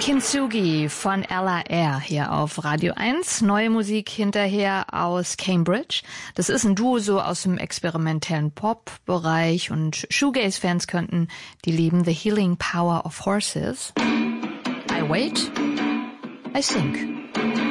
Kintsugi von Ella Eyre hier auf Radio 1. Neue Musik hinterher aus Cambridge. Das ist ein Duo so aus dem experimentellen Pop-Bereich und Shoegaze-Fans könnten die lieben The Healing Power of Horses. I wait, I think.